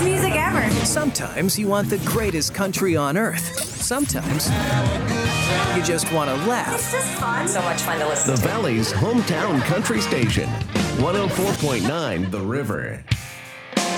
music ever. Sometimes you want the greatest country on earth. Sometimes you just want to laugh. It's just fun. So much fun to listen The to. Valley's hometown country station, 104.9 The River.